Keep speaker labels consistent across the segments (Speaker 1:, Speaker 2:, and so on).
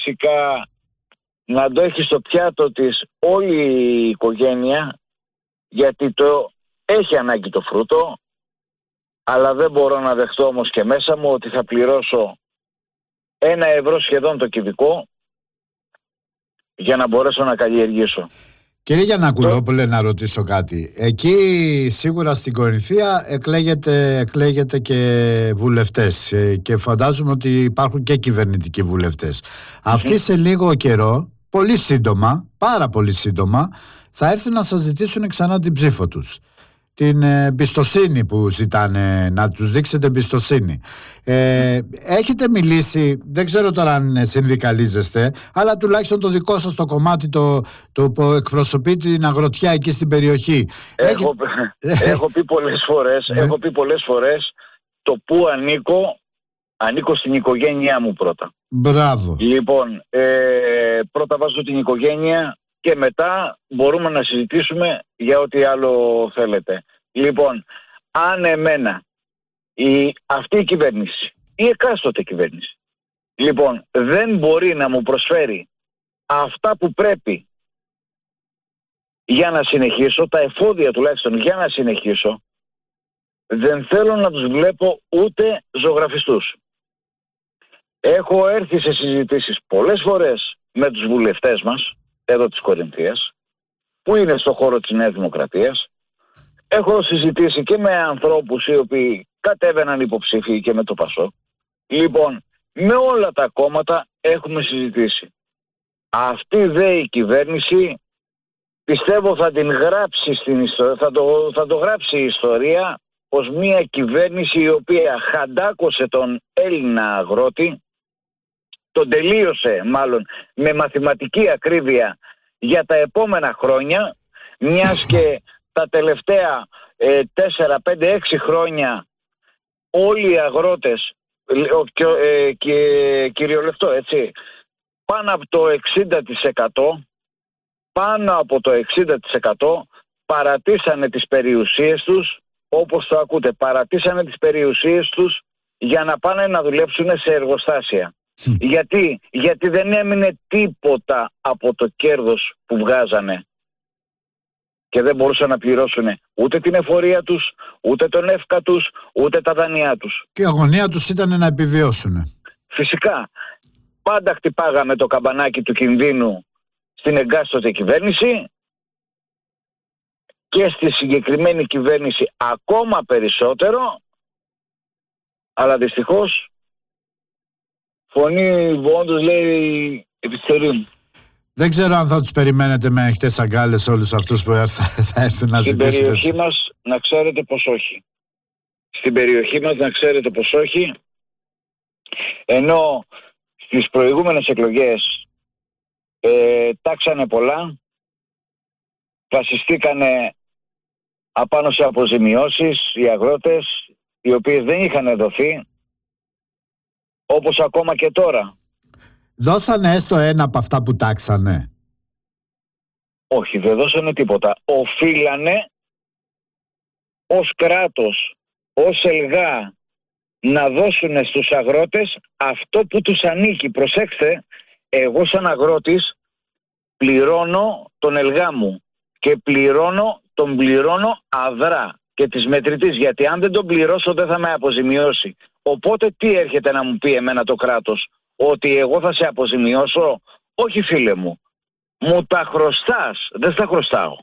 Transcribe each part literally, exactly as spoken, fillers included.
Speaker 1: φυσικά να το έχει στο πιάτο της όλη η οικογένεια, γιατί το έχει ανάγκη το φρούτο, αλλά δεν μπορώ να δεχτώ όμως και μέσα μου ότι θα πληρώσω ένα ευρώ σχεδόν το κυβικό για να μπορέσω να καλλιεργήσω.
Speaker 2: Κύριε Γιαννακουλόπουλε, να ρωτήσω κάτι. Εκεί σίγουρα στην Κορινθία εκλέγεται, εκλέγεται και βουλευτές και φαντάζομαι ότι υπάρχουν και κυβερνητικοί βουλευτές. Mm-hmm. Αυτοί σε λίγο καιρό, πολύ σύντομα, πάρα πολύ σύντομα, θα έρθουν να σας ζητήσουν ξανά την ψήφο τους. Την εμπιστοσύνη που ζητάνε, να τους δείξετε εμπιστοσύνη. Ε, έχετε μιλήσει, δεν ξέρω τώρα αν συνδικαλίζεστε, αλλά τουλάχιστον το δικό σας το κομμάτι, το, το που εκπροσωπεί την αγροτιά εκεί στην περιοχή.
Speaker 1: Έχω, Έχε... έχω πει πολλές φορές, έχω πει πολλές φορές το που ανήκω, ανήκω στην οικογένειά μου πρώτα.
Speaker 2: Μπράβο.
Speaker 1: Λοιπόν, ε, πρώτα βάζω την οικογένεια και μετά μπορούμε να συζητήσουμε για ό,τι άλλο θέλετε. Λοιπόν, αν εμένα η, αυτή η κυβέρνηση, η εκάστοτε κυβέρνηση, λοιπόν, δεν μπορεί να μου προσφέρει αυτά που πρέπει για να συνεχίσω, τα εφόδια τουλάχιστον για να συνεχίσω, δεν θέλω να τους βλέπω ούτε ζωγραφιστούς. Έχω έρθει σε συζητήσεις πολλές φορές με τους βουλευτές μας, εδώ της Κορινθίας, που είναι στο χώρο της Νέας Δημοκρατίας. Έχω συζητήσει και με ανθρώπους οι οποίοι κατέβαιναν υποψήφιοι και με το Πασό. Λοιπόν, με όλα τα κόμματα έχουμε συζητήσει. Αυτή δε η κυβέρνηση πιστεύω θα την γράψει στην ιστορία, θα το, θα το γράψει η ιστορία ως μια κυβέρνηση η οποία χαντάκωσε τον Έλληνα αγρότη, τον τελείωσε μάλλον με μαθηματική ακρίβεια για τα επόμενα χρόνια, μιας και τα τελευταία ε, τέσσερα, πέντε, έξι χρόνια όλοι οι αγρότες, και, ε, και κυριολεκτό έτσι, πάνω από το εξήντα τοις εκατό, πάνω από το εξήντα τοις εκατό παρατήσανε τις περιουσίες τους, όπως το ακούτε, παρατήσανε τις περιουσίες τους για να πάνε να δουλέψουν σε εργοστάσια. Mm. Γιατί, γιατί δεν έμεινε τίποτα από το κέρδος που βγάζανε και δεν μπορούσαν να πληρώσουν ούτε την εφορία τους, ούτε τον εύκα τους, ούτε τα δανειά τους.
Speaker 2: Και η αγωνία τους ήταν να επιβιώσουν.
Speaker 1: Φυσικά. Πάντα χτυπάγαμε το καμπανάκι του κινδύνου στην εγκάστοτε κυβέρνηση και στη συγκεκριμένη κυβέρνηση ακόμα περισσότερο, αλλά δυστυχώς φωνή όντως λέει επιστερούν.
Speaker 2: Δεν ξέρω αν θα τους περιμένετε με ανοιχτές αγκάλες όλους αυτούς που θα έρθουν να ζητήσουν.
Speaker 1: Στην περιοχή μας να ξέρετε πως όχι. Στην περιοχή μας να ξέρετε πως όχι. Ενώ στις προηγούμενες εκλογές ε, τάξανε πολλά, βασιστήκανε απάνω σε αποζημιώσεις οι αγρότες, οι οποίες δεν είχαν δοθεί, όπως ακόμα και τώρα.
Speaker 2: Δώσανε έστω ένα από αυτά που τάξανε?
Speaker 1: Όχι, δεν δώσανε τίποτα. Οφείλανε ως κράτος, ως ΕΛΓΑ, να δώσουν στους αγρότες αυτό που τους ανήκει. Προσέξτε, εγώ σαν αγρότης πληρώνω τον ΕΛΓΑ μου και πληρώνω, τον πληρώνω αδρά και της μετρητής, γιατί αν δεν τον πληρώσω δεν θα με αποζημιώσει. Οπότε τι έρχεται να μου πει εμένα το κράτος? Ότι εγώ θα σε αποζημιώσω? Όχι φίλε μου, μου τα χρωστάς, δεν στα χρωστάω.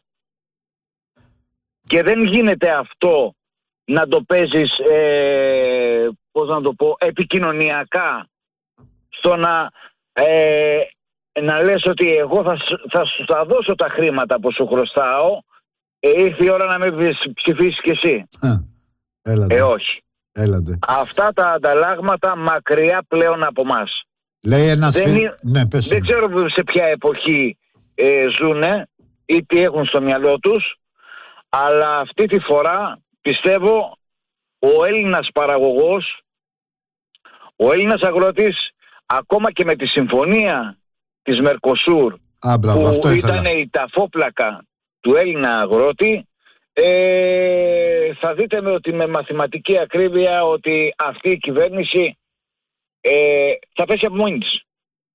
Speaker 1: Και δεν γίνεται αυτό να το παίζεις, ε, πώς να το πω, επικοινωνιακά, στο να, ε, να λες ότι εγώ θα, θα σου θα δώσω τα χρήματα που σου χρωστάω, ε, ήρθε η ώρα να με ψηφίσεις κι εσύ.
Speaker 2: Έλατε.
Speaker 1: Ε, όχι.
Speaker 2: Έλατε.
Speaker 1: Αυτά τα ανταλλάγματα μακριά πλέον από μας.
Speaker 2: Λέει ένας
Speaker 1: δεν,
Speaker 2: φίλ... ναι,
Speaker 1: δεν ξέρω σε ποια εποχή ε, ζουνε ή τι έχουν στο μυαλό τους, αλλά αυτή τη φορά πιστεύω ο Έλληνας παραγωγός, ο Έλληνας αγρότης, ακόμα και με τη συμφωνία της Μερκοσούρ,
Speaker 2: Α, μπράβο,
Speaker 1: που ήταν η ταφόπλακα του Έλληνα αγρότη, ε, θα δείτε με ότι με μαθηματική ακρίβεια ότι αυτή η κυβέρνηση ε, θα πέσει από μόνη της.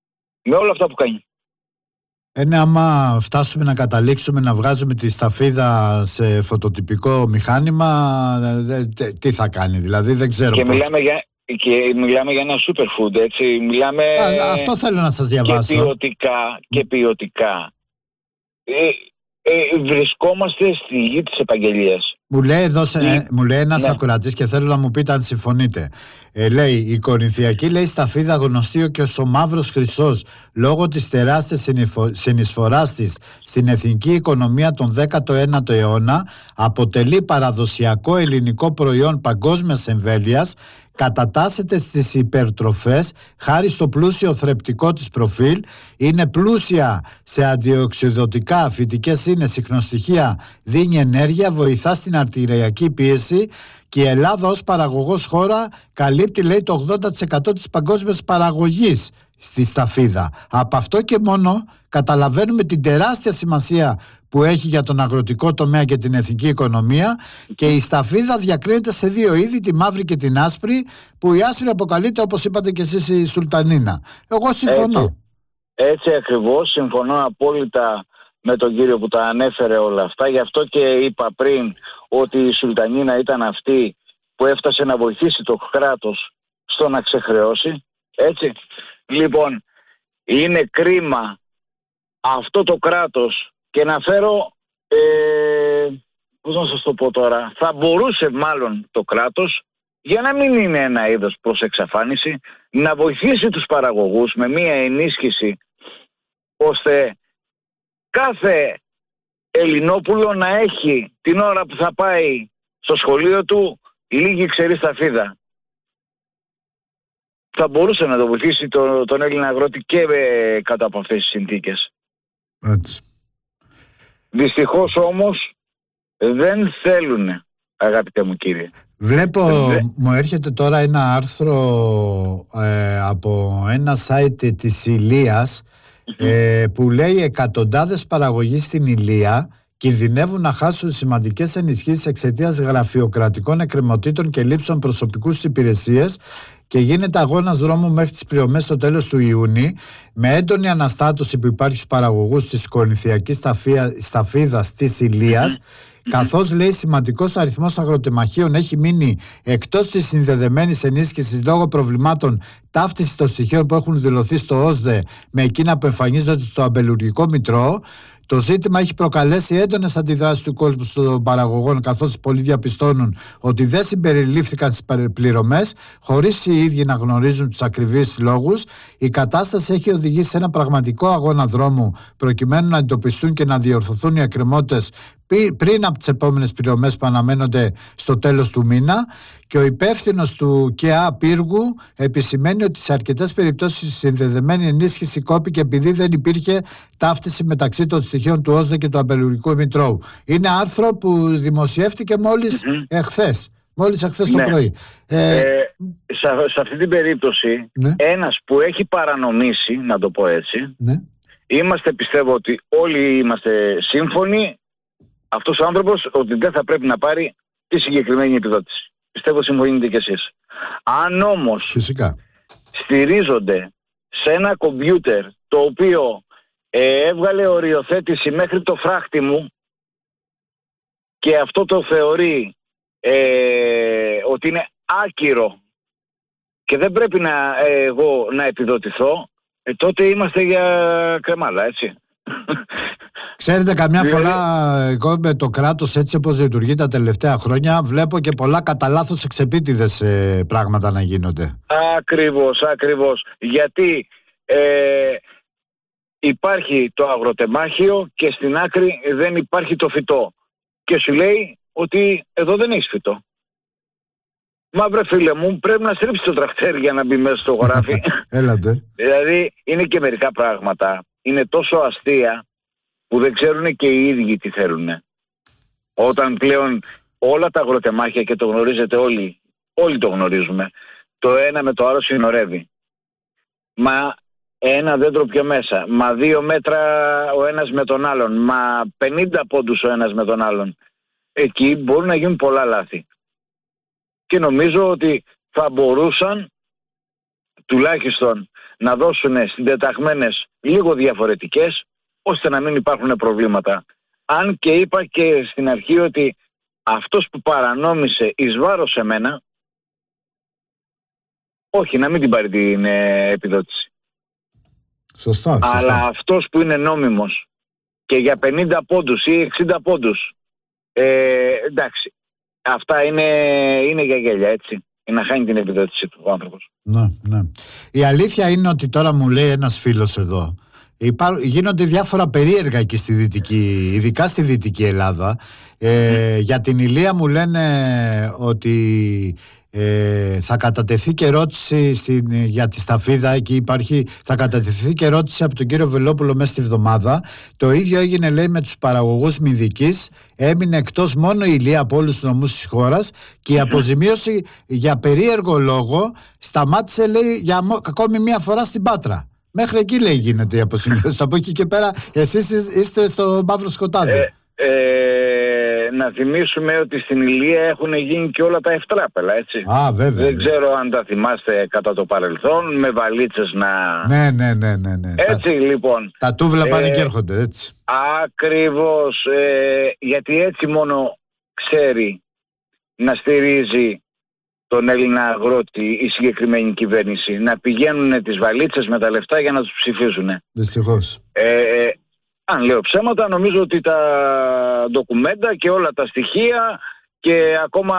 Speaker 1: με όλα αυτά που κάνει.
Speaker 2: Ε, ναι, άμα φτάσουμε να καταλήξουμε να βγάζουμε τη σταφίδα σε φωτοτυπικό μηχάνημα, τι θα κάνει, δηλαδή δεν ξέρω
Speaker 1: και
Speaker 2: πώς.
Speaker 1: Μιλάμε για, και μιλάμε για ένα superfood, έτσι, μιλάμε
Speaker 2: Α, αυτό θέλω να σας διαβάσω.
Speaker 1: Και ποιοτικά, και ποιοτικά. Ε, ε, βρισκόμαστε στη γη της επαγγελίας.
Speaker 2: Μου λέει, εδώ σε,
Speaker 1: η...
Speaker 2: μου λέει ένας
Speaker 1: ναι.
Speaker 2: ακροατής και θέλω να μου πείτε αν συμφωνείτε. Ε, λέει, η Κορινθιακή λέει σταφίδα γνωστή και ως ο μαύρος χρυσός λόγω της τεράστιας συνεισφοράς της στην εθνική οικονομία τον δέκατο ένατο αιώνα αποτελεί παραδοσιακό ελληνικό προϊόν παγκόσμιας εμβέλειας, κατατάσσεται στις υπερτροφές χάρη στο πλούσιο θρεπτικό της προφίλ, είναι πλούσια σε αντιοξειδωτικά, φυτικές ίνες, συχνοστοιχεία, δίνει ενέργεια, βοηθά στην αρτηριακή πίεση και η Ελλάδα ως παραγωγός χώρα καλύπτει λέει το ογδόντα τοις εκατό της παγκόσμιας παραγωγής στη σταφίδα. Από αυτό και μόνο καταλαβαίνουμε την τεράστια σημασία που έχει για τον αγροτικό τομέα και την εθνική οικονομία, και η σταφίδα διακρίνεται σε δύο είδη, τη μαύρη και την άσπρη, που η άσπρη αποκαλείται, όπως είπατε και εσείς, η Σουλτανίνα. Εγώ συμφωνώ.
Speaker 1: Έτσι, έτσι ακριβώς, συμφωνώ απόλυτα με τον κύριο που τα ανέφερε όλα αυτά. Γι' αυτό και είπα πριν ότι η Σουλτανίνα ήταν αυτή που έφτασε να βοηθήσει το κράτος στο να ξεχρεώσει. Έτσι. Λοιπόν, είναι κρίμα αυτό το κράτος, και να φέρω, ε, πώς να σας το πω τώρα, θα μπορούσε μάλλον το κράτος, για να μην είναι ένα είδος προς εξαφάνιση, να βοηθήσει τους παραγωγούς με μία ενίσχυση, ώστε κάθε Ελληνόπουλο να έχει την ώρα που θα πάει στο σχολείο του λίγη ξερή σταφίδα. Θα μπορούσε να το βοηθήσει το, τον Έλληνα αγρότη και ε, κάτω από αυτές τις συνθήκες.
Speaker 2: Έτσι.
Speaker 1: Δυστυχώς όμως δεν θέλουν, αγαπητέ μου κύριε.
Speaker 2: Βλέπω,
Speaker 1: Δε...
Speaker 2: μου έρχεται τώρα ένα άρθρο ε, από ένα site της Ηλίας ε, που λέει εκατοντάδες παραγωγοί στην Ηλία κινδυνεύουν να χάσουν σημαντικές ενισχύσεις εξαιτίας γραφειοκρατικών εκκρεμωτήτων και λήψεων προσωπικού στις υπηρεσίες, και γίνεται αγώνας δρόμου μέχρι τις πληρωμές στο τέλος του Ιούνιου, με έντονη αναστάτωση που υπάρχει στους παραγωγούς της Κορινθιακής σταφίδας της Ηλίας, καθώς λέει σημαντικός αριθμός αγροτεμαχίων έχει μείνει εκτός της συνδεδεμένης ενίσχυσης λόγω προβλημάτων ταύτισης των στοιχείων που έχουν δηλωθεί στο ΟΣΔΕ με εκείνα που εμφανίζονται στο αμπελουργικό μητρό. Το ζήτημα έχει προκαλέσει έντονες αντιδράσεις του κόσμου των παραγωγών, καθώς πολλοί διαπιστώνουν ότι δεν συμπεριλήφθηκαν στις πληρωμές χωρίς οι ίδιοι να γνωρίζουν τους ακριβείς λόγους. Η κατάσταση έχει οδηγήσει σε ένα πραγματικό αγώνα δρόμου προκειμένου να εντοπιστούν και να διορθωθούν οι εκκρεμότητες πριν από τις επόμενες πληρωμές που αναμένονται στο τέλος του μήνα, και ο υπεύθυνος του ΚΕΑ Πύργου επισημαίνει ότι σε αρκετές περιπτώσεις η συνδεδεμένη ενίσχυση κόπηκε επειδή δεν υπήρχε ταύτιση μεταξύ των στοιχείων του ΟΣΔΕ και του αμπελουργικού μητρώου. Είναι άρθρο που δημοσιεύτηκε μόλις mm-hmm. εχθές. Μόλις εχθές ναι. το πρωί.
Speaker 1: Ε, ε, σε, σε αυτή την περίπτωση ναι. ένας που έχει παρανομήσει, να το πω έτσι, ναι. είμαστε, πιστεύω ότι όλοι είμαστε σύμφωνοι, αυτός ο άνθρωπος ότι δεν θα πρέπει να πάρει τη συγκεκριμένη επιδότηση. Πιστεύω συμφωνείτε κι εσείς. Αν όμως
Speaker 2: φυσικά
Speaker 1: στηρίζονται σε ένα κομπιούτερ το οποίο ε, έβγαλε οριοθέτηση μέχρι το φράχτη μου και αυτό το θεωρεί ε, ότι είναι άκυρο και δεν πρέπει να, ε, εγώ να επιδοτηθώ, ε, τότε είμαστε για κρεμάλα, έτσι.
Speaker 2: Ξέρετε, καμιά φορά εγώ με το κράτος έτσι όπως λειτουργεί τα τελευταία χρόνια βλέπω και πολλά κατά λάθος εξεπίτηδες ε, πράγματα να γίνονται.
Speaker 1: Ακριβώς, ακριβώς. Γιατί ε, υπάρχει το αγροτεμάχιο και στην άκρη δεν υπάρχει το φυτό. Και σου λέει ότι εδώ δεν έχεις φυτό. Μα βρε φίλε μου, πρέπει να στρίψει το τρακτέρ για να μπει μέσα στο χωράφι.
Speaker 2: Έλατε.
Speaker 1: Δηλαδή είναι και μερικά πράγματα. Είναι τόσο αστεία που δεν ξέρουν και οι ίδιοι τι θέλουν. Όταν πλέον όλα τα αγροτεμάχια, και το γνωρίζετε όλοι, όλοι το γνωρίζουμε, το ένα με το άλλο συνορεύει. Μα ένα δέντρο πιο μέσα, μα δύο μέτρα ο ένας με τον άλλον, μα πενήντα πόντους ο ένας με τον άλλον. Εκεί μπορούν να γίνουν πολλά λάθη. Και νομίζω ότι θα μπορούσαν τουλάχιστον να δώσουν συντεταγμένες λίγο διαφορετικές, ώστε να μην υπάρχουν προβλήματα. Αν και είπα και στην αρχή ότι αυτός που παρανόμησε εις βάρος εμένα, όχι, να μην την πάρει την ε, επιδότηση.
Speaker 2: Σωστά, σωστά.
Speaker 1: Αλλά αυτός που είναι νόμιμος και για πενήντα πόντους ή εξήντα πόντους, ε, εντάξει, αυτά είναι, είναι για γέλια, έτσι. Να χάνει την επιδότηση του ο άνθρωπος.
Speaker 2: Ναι, ναι. Η αλήθεια είναι ότι τώρα μου λέει ένας φίλος εδώ, υπά... γίνονται διάφορα περίεργα εκεί στη Δυτική, ειδικά στη Δυτική Ελλάδα. Ε, mm. Για την Ηλία μου λένε ότι ε, θα κατατεθεί και ερώτηση στην, για τη Σταφίδα. Εκεί υπάρχει, θα κατατεθεί και ερώτηση από τον κύριο Βελόπουλο μέσα στη βδομάδα. Το ίδιο έγινε, λέει, με τους παραγωγούς Μυδικής. Έμεινε εκτός μόνο η Ηλία από όλους τους νομούς της χώρας και η αποζημίωση για περίεργο λόγο σταμάτησε, λέει, για ακόμη μία φορά στην Πάτρα. Μέχρι εκεί, λέει, γίνεται η αποζημίωση. Από εκεί και πέρα εσείς είστε στο μαύρο σκοτάδι.
Speaker 1: Ε, ε, να θυμίσουμε ότι στην Ηλία έχουν γίνει και όλα τα ευτράπελα, έτσι.
Speaker 2: Α, βέβαια.
Speaker 1: Δεν ξέρω αν τα θυμάστε κατά το παρελθόν, με βαλίτσες να...
Speaker 2: Ναι, ναι, ναι, ναι, ναι.
Speaker 1: Έτσι, τα, λοιπόν.
Speaker 2: Τα τούβλα πάνε ε, και έρχονται, έτσι.
Speaker 1: Ακριβώς. Ε, γιατί έτσι μόνο ξέρει να στηρίζει τον Έλληνα αγρότη η συγκεκριμένη κυβέρνηση. Να πηγαίνουν τις βαλίτσες με τα λεφτά για να τους ψηφίζουν.
Speaker 2: Δυστυχώς.
Speaker 1: Ε, αν λέω ψέματα, νομίζω ότι τα ντοκουμέντα και όλα τα στοιχεία και ακόμα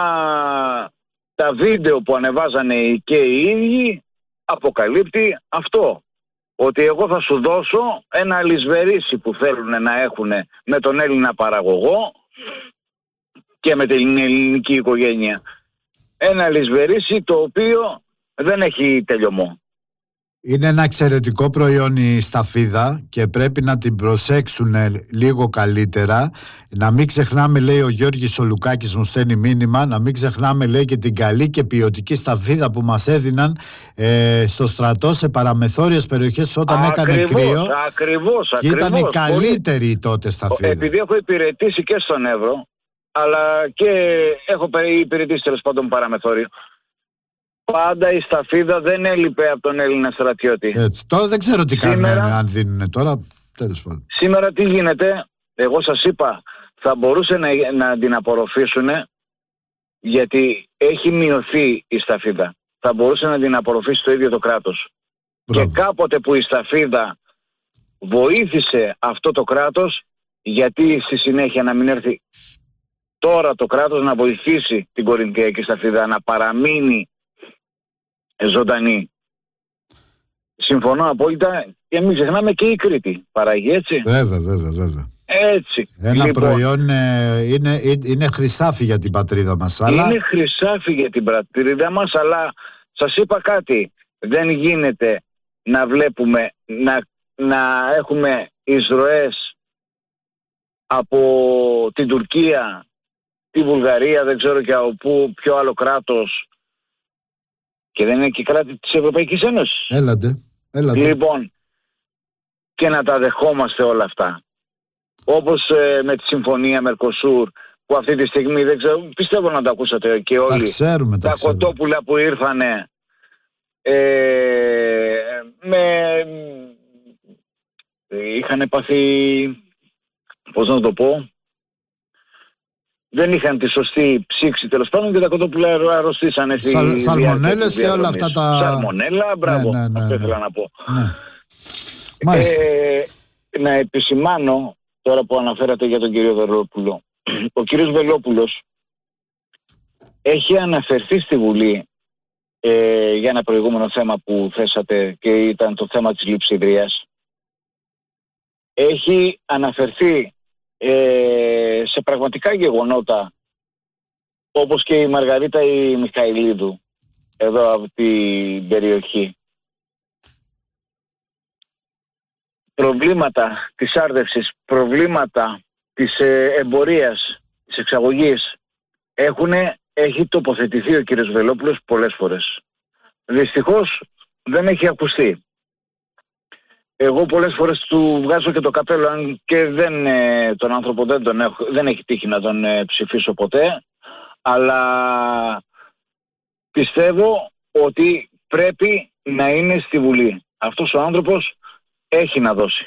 Speaker 1: τα βίντεο που ανεβάζανε και οι ίδιοι αποκαλύπτει αυτό. Ότι εγώ θα σου δώσω ένα αλυσβερίσι που θέλουν να έχουν με τον Έλληνα παραγωγό και με την ελληνική οικογένεια. Ένα αλυσβερίσι το οποίο δεν έχει τελειωμό.
Speaker 2: Είναι ένα εξαιρετικό προϊόν η σταφίδα και πρέπει να την προσέξουν λίγο καλύτερα. Να μην ξεχνάμε, λέει ο Γιώργης ο Λουκάκης, μου στέλνει μήνυμα, να μην ξεχνάμε, λέει, και την καλή και ποιοτική σταφίδα που μας έδιναν ε, στο στρατό σε παραμεθόριες περιοχές όταν ακριβώς, έκανε κρύο.
Speaker 1: Ακριβώς,
Speaker 2: και
Speaker 1: ακριβώς.
Speaker 2: Ήταν η καλύτερη πολύ... τότε σταφίδα.
Speaker 1: Επειδή έχω υπηρετήσει και στον Εύρο, αλλά και έχω υπηρετήσει τέλος πάντων παραμεθόριο. Πάντα η σταφίδα δεν έλειπε από τον Έλληνα στρατιώτη.
Speaker 2: Έτσι. Τώρα δεν ξέρω τι
Speaker 1: σήμερα,
Speaker 2: κάνουν, αν δίνουν τώρα. Τέλος πάντων.
Speaker 1: Σήμερα τι γίνεται, εγώ σας είπα, θα μπορούσε να, να την απορροφήσουν, γιατί έχει μειωθεί η σταφίδα. Θα μπορούσε να την απορροφήσει το ίδιο το κράτος. Μπράβο. Και κάποτε που η σταφίδα βοήθησε αυτό το κράτος, γιατί στη συνέχεια να μην έρθει τώρα το κράτος να βοηθήσει την κορινθιακή σταφίδα να παραμείνει ζωντανή. Συμφωνώ απόλυτα και μην ξεχνάμε και η Κρήτη παράγει, έτσι.
Speaker 2: Βέβαια, βέβαια, βέβαια.
Speaker 1: Έτσι.
Speaker 2: Ένα
Speaker 1: λοιπόν,
Speaker 2: προϊόν ε, είναι, είναι χρυσάφι για την πατρίδα μας. Αλλά...
Speaker 1: Είναι χρυσάφι για την πατρίδα μας, αλλά σας είπα κάτι. Δεν γίνεται να βλέπουμε, να, να έχουμε εισρωές από την Τουρκία, τη Βουλγαρία, δεν ξέρω και από πού, ποιο άλλο κράτος, και δεν είναι και κράτη της Ευρωπαϊκής Ένωσης.
Speaker 2: Έλατε, έλατε.
Speaker 1: Λοιπόν, και να τα δεχόμαστε όλα αυτά. Όπως ε, με τη συμφωνία Μερκοσούρ, που αυτή τη στιγμή δεν ξέρω, πιστεύω να τα ακούσατε και όλοι.
Speaker 2: Τα ξέρουμε, τα,
Speaker 1: τα
Speaker 2: ξέρουμε.
Speaker 1: κοτόπουλα που ήρθανε ε, με... είχαν πάθει, πώς να το πω, δεν είχαν τη σωστή ψήξη τέλος πάντων και τα κοτόπουλα αρρωστήσανε.
Speaker 2: Σαλ, σαλμονέλες και όλα αυτά τα...
Speaker 1: Σαλμονέλα, μπράβο,
Speaker 2: ναι, ναι, ναι,
Speaker 1: αυτό
Speaker 2: ναι.
Speaker 1: ήθελα να πω.
Speaker 2: Ναι.
Speaker 1: Ε, να επισημάνω, τώρα που αναφέρατε για τον κύριο Βελόπουλο, ο κύριος Βελόπουλος έχει αναφερθεί στη Βουλή ε, για ένα προηγούμενο θέμα που θέσατε και ήταν το θέμα της λειψιδρίας. Έχει αναφερθεί Ε, σε πραγματικά γεγονότα, όπως και η Μαργαρίτα η Μιχαηλίδου εδώ από την περιοχή. Προβλήματα της άρδευσης, προβλήματα της ε, εμπορίας, της εξαγωγής έχουν, έχει τοποθετηθεί ο κύριος Βελόπουλος πολλές φορές. Δυστυχώς δεν έχει ακουστεί. Εγώ πολλές φορές του βγάζω και το καπέλο, αν και δεν, ε, τον άνθρωπο δεν, τον έχω, δεν έχει τύχει να τον ε, ψηφίσω ποτέ, αλλά πιστεύω ότι πρέπει να είναι στη Βουλή. Αυτός ο άνθρωπος έχει να δώσει.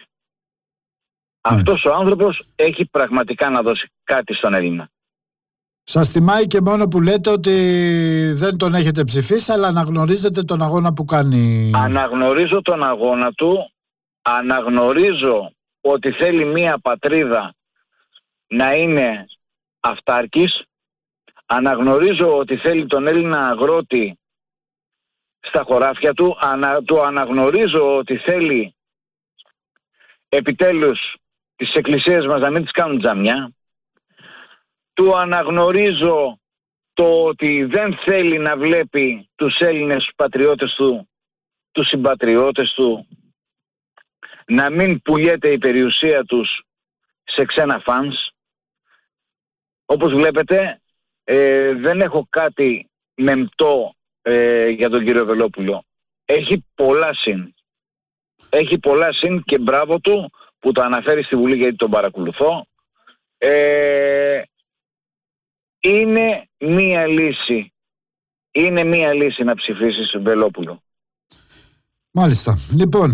Speaker 1: Αυτός ο άνθρωπος έχει πραγματικά να δώσει κάτι στον Έλληνα.
Speaker 2: Σας τιμάει και μόνο που λέτε ότι δεν τον έχετε ψηφίσει, αλλά αναγνωρίζετε τον αγώνα που κάνει.
Speaker 1: Αναγνωρίζω τον αγώνα του, αναγνωρίζω ότι θέλει μία πατρίδα να είναι αυτάρκης, αναγνωρίζω ότι θέλει τον Έλληνα αγρότη στα χωράφια του, ανα, του αναγνωρίζω ότι θέλει επιτέλους τις εκκλησίες μας να μην τις κάνουν τζαμιά, του αναγνωρίζω το ότι δεν θέλει να βλέπει τους Έλληνες τους πατριώτες του, τους συμπατριώτες του, να μην πουλιέται η περιουσία τους σε ξένα φανς. Όπως βλέπετε, ε, δεν έχω κάτι μεμπτό ε, για τον κύριο Βελόπουλο. Έχει πολλά συν. Έχει πολλά συν και μπράβο του που το αναφέρει στη Βουλή, γιατί τον παρακολουθώ. Ε, είναι μία λύση. Είναι μία λύση να ψηφίσεις τον Βελόπουλο.
Speaker 2: Μάλιστα. Λοιπόν,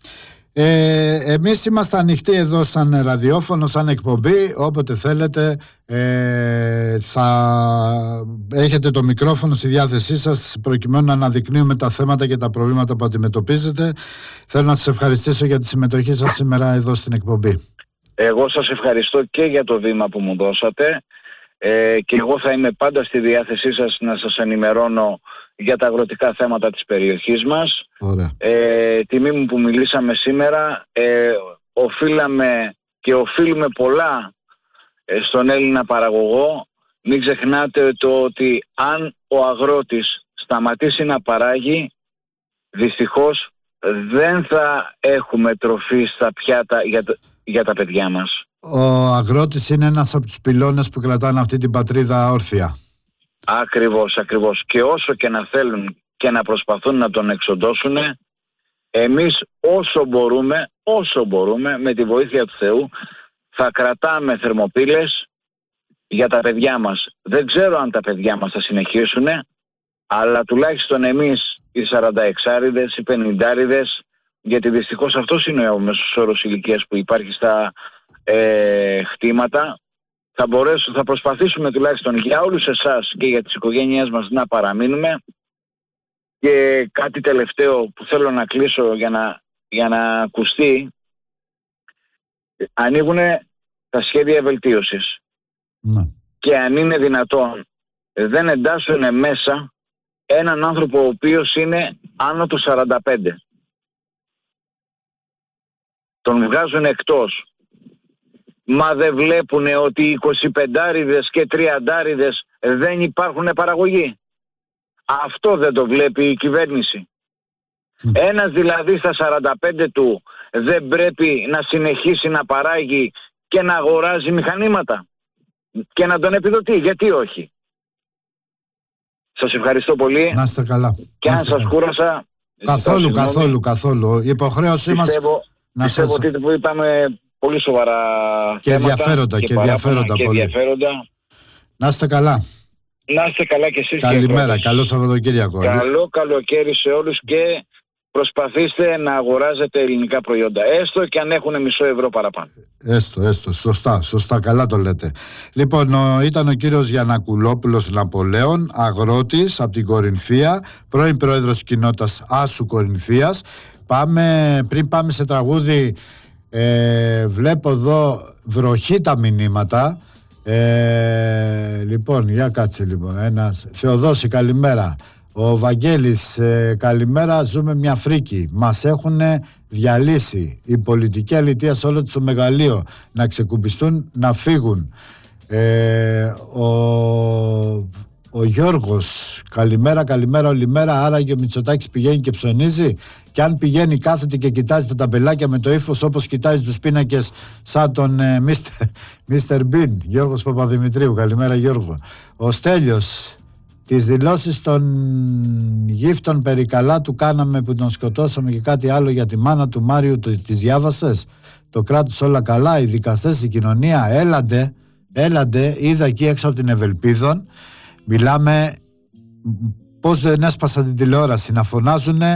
Speaker 2: ε, εμείς είμαστε ανοιχτοί εδώ σαν ραδιόφωνο, σαν εκπομπή. Όποτε θέλετε ε, θα έχετε το μικρόφωνο στη διάθεσή σας, προκειμένου να αναδεικνύουμε τα θέματα και τα προβλήματα που αντιμετωπίζετε. Θέλω να σας ευχαριστήσω για τη συμμετοχή σας σήμερα εδώ στην εκπομπή.
Speaker 1: Εγώ σας ευχαριστώ και για το βήμα που μου δώσατε. Ε, και εγώ θα είμαι πάντα στη διάθεσή σας να σας ενημερώνω για τα αγροτικά θέματα της περιοχής μας. Ε, τιμή μου που μιλήσαμε σήμερα. Ε, οφείλαμε και οφείλουμε πολλά ε, στον Έλληνα παραγωγό. Μην ξεχνάτε το ότι αν ο αγρότης σταματήσει να παράγει, δυστυχώς δεν θα έχουμε τροφή στα πιάτα για, για τα παιδιά μας.
Speaker 2: Ο αγρότης είναι ένας από τους πυλώνες που κρατάνε αυτή την πατρίδα όρθια.
Speaker 1: Ακριβώς, ακριβώς. Και όσο και να θέλουν και να προσπαθούν να τον εξοντώσουν, εμείς όσο μπορούμε, όσο μπορούμε, με τη βοήθεια του Θεού, θα κρατάμε θερμοπύλες για τα παιδιά μας. Δεν ξέρω αν τα παιδιά μας θα συνεχίσουν, αλλά τουλάχιστον εμείς οι σαρανταεξάριδες, οι πενηντάριδες, γιατί δυστυχώς αυτός είναι ο μέσος όρος ηλικίας που υπάρχει στα ε, χτήματα, θα μπορέσουμε, θα προσπαθήσουμε τουλάχιστον για όλους εσάς και για τις οικογένειές μας να παραμείνουμε. Και κάτι τελευταίο που θέλω να κλείσω για να, για να ακουστεί, ανοίγουν τα σχέδια βελτίωσης.
Speaker 2: Ναι.
Speaker 1: Και αν είναι δυνατόν δεν εντάσσουν μέσα έναν άνθρωπο ο οποίος είναι άνω του σαράντα πέντε. Τον βγάζουν εκτός. Μα δεν βλέπουνε ότι οι εικοσιπεντάριδες και τριαντάριδες δεν υπάρχουν παραγωγή. Αυτό δεν το βλέπει η κυβέρνηση. Mm. Ένας δηλαδή στα σαράντα πέντε του δεν πρέπει να συνεχίσει να παράγει και να αγοράζει μηχανήματα και να τον επιδοτεί. Γιατί όχι. Σας ευχαριστώ πολύ.
Speaker 2: Να είστε καλά.
Speaker 1: Και αν σας κούρασα...
Speaker 2: Καθόλου, καθόλου, καθόλου. Η υποχρέωσή μας...
Speaker 1: Να πιστεύω σας... ότι που είπαμε πολύ σοβαρά
Speaker 2: και θέματα ενδιαφέροντα, και, και, ενδιαφέροντα
Speaker 1: και
Speaker 2: πολύ.
Speaker 1: ενδιαφέροντα.
Speaker 2: Να είστε καλά.
Speaker 1: Να είστε καλά και εσείς.
Speaker 2: Καλημέρα, καλό Σαββατοκύριακο.
Speaker 1: Καλό καλοκαίρι σε όλους και προσπαθήστε να αγοράζετε ελληνικά προϊόντα. Έστω και αν έχουν μισό ευρώ παραπάνω.
Speaker 2: Έστω, έστω. Σωστά, σωστά. Καλά το λέτε. Λοιπόν, ο, ήταν ο κύριος Γιαννακουλόπουλος Ναπολέων, αγρότης από την Κορινθία, πρώην πρόεδρος της κοινότητας Άσου Κορινθίας. Πάμε, πριν πάμε σε τραγούδι, ε, βλέπω εδώ βροχή τα μηνύματα. Ε, λοιπόν, για κάτσε λοιπόν. Ένας, Θεοδόση, καλημέρα. Ο Βαγγέλης, ε, καλημέρα. Ζούμε μια φρίκη. Μας έχουν διαλύσει. Η πολιτική αλητεία σε όλο το μεγαλείο. Να ξεκουμπιστούν, να φύγουν. Ε, ο, ο Γιώργος, καλημέρα, καλημέρα όλη μέρα. Άραγε ο Μητσοτάκης πηγαίνει και ψωνίζει. Και αν πηγαίνει, κάθεται και κοιτάζει τα ταμπελάκια με το ύφος όπως κοιτάζει τους πίνακες σαν τον ε, Μίστερ Μπιν. Γιώργος Παπαδημητρίου, καλημέρα Γιώργο. Ο Στέλιος, τις δηλώσεις των γύφτων περί καλά του κάναμε που τον σκοτώσαμε και κάτι άλλο για τη μάνα του Μάριου, το, τις διάβασες? Το κράτος όλα καλά, οι δικαστές, η κοινωνία, έλαντε, έλαντε, είδα εκεί έξω από την Ευελπίδων, μιλάμε πώς δεν έσπασαν την τηλεόραση, να φωνάζουνε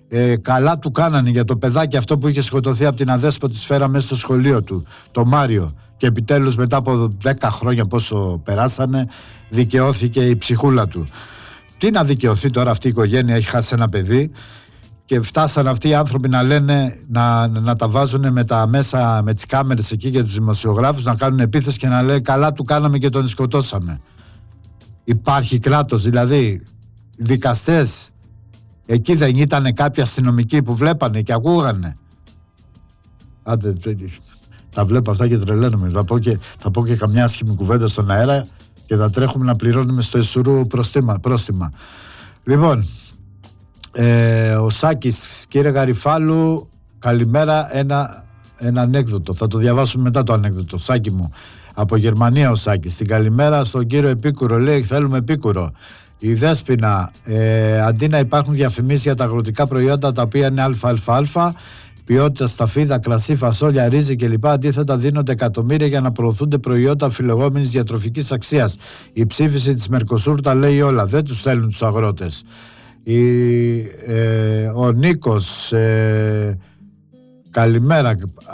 Speaker 2: Ε, καλά του κάνανε για το παιδάκι αυτό που είχε σκοτωθεί από την αδέσποτη σφαίρα μέσα στο σχολείο του, το Μάριο. Και επιτέλους μετά από δέκα χρόνια πόσο περάσανε, δικαιώθηκε η ψυχούλα του. Τι να δικαιωθεί τώρα αυτή η οικογένεια, έχει χάσει ένα παιδί και φτάσαν αυτοί οι άνθρωποι να λένε, να, να τα βάζουν με τα μέσα, με τις κάμερες εκεί για τους δημοσιογράφους, να κάνουν επίθεση και να λένε καλά του κάναμε και τον σκοτώσαμε. Υπάρχει κράτος, δηλαδή δικαστές, εκεί δεν ήταν κάποιοι αστυνομικοί που βλέπανε και ακούγανε? Άντε, τα βλέπω αυτά και τρελαίνομαι. Θα πω και, θα πω και καμιά άσχημη κουβέντα στον αέρα και θα τρέχουμε να πληρώνουμε στο Εσουρού πρόστιμα. πρόστιμα. Λοιπόν, ε, ο Σάκης, κύριε Γαριφάλου, καλημέρα, ένα, ένα ανέκδοτο. Θα το διαβάσουμε μετά το ανέκδοτο. Σάκη μου, από Γερμανία ο Σάκης. Την καλημέρα στον κύριο Επίκουρο, λέει θέλουμε Επίκουρο. Η Δέσποινα, ε, αντί να υπάρχουν διαφημίσεις για τα αγροτικά προϊόντα τα οποία είναι ΑΑΑ, ποιότητα σταφίδα, κρασί, φασόλια, ρύζι κλπ. Αντίθετα, δίνονται εκατομμύρια για να προωθούνται προϊόντα αμφιλεγόμενης διατροφικής αξίας. Η ψήφιση της Μερκοσούρ τα λέει όλα. Δεν τους θέλουν τους αγρότες. Η, ε, ο Νίκος, ε, καλημέρα.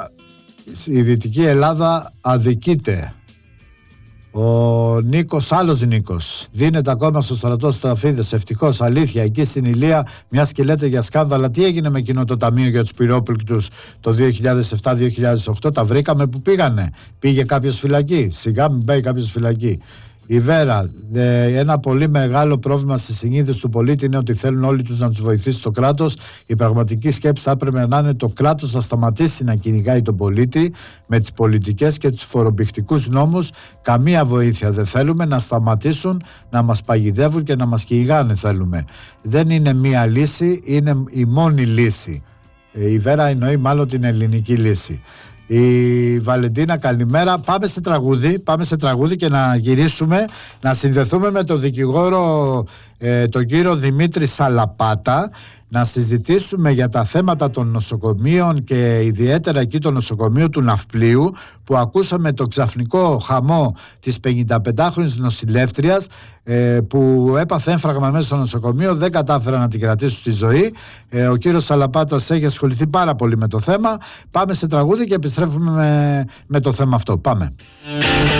Speaker 2: Η Δυτική Ελλάδα αδικείται. Ο Νίκος, άλλος Νίκος, δίνεται ακόμα στο στρατό σταφίδες. Ευτυχώς, αλήθεια, εκεί στην Ηλία, μια και λέτε για σκάνδαλα. Τι έγινε με εκείνο το ταμείο για τους πυρόπληκτους το δύο χιλιάδες επτά δύο χιλιάδες οκτώ? Τα βρήκαμε που πήγανε? Πήγε κάποιος φυλακή? Σιγά μην πάει κάποιος φυλακή. Η Βέρα, ένα πολύ μεγάλο πρόβλημα στη συνείδηση του πολίτη είναι ότι θέλουν όλοι τους να τους βοηθήσει το κράτος. Η πραγματική σκέψη θα έπρεπε να είναι το κράτος να σταματήσει να κυνηγάει τον πολίτη με τις πολιτικές και τους φορομπηχτικούς νόμους. Καμία βοήθεια δεν θέλουμε, να σταματήσουν να μας παγιδεύουν και να μας κυνηγάνε θέλουμε. Δεν είναι μία λύση, είναι η μόνη λύση. Η Βέρα εννοεί μάλλον την ελληνική λύση. Η Βαλεντίνα, καλημέρα. Πάμε σε τραγούδι, πάμε σε τραγούδι και να γυρίσουμε, να συνδεθούμε με τον δικηγόρο ε, τον κύριο Δημήτρη Σαλαπάτα, να συζητήσουμε για τα θέματα των νοσοκομείων και ιδιαίτερα εκεί το νοσοκομείο του Ναυπλίου, που ακούσαμε το ξαφνικό χαμό της πενηνταπεντάχρονης νοσηλεύτριας ε, που έπαθε έμφραγμα μέσα στο νοσοκομείο, δεν κατάφερα να την κρατήσουν στη ζωή. Ε, ο κύριος Σαλαπάτας έχει ασχοληθεί πάρα πολύ με το θέμα. Πάμε σε τραγούδι και επιστρέφουμε με, με το θέμα αυτό. Πάμε.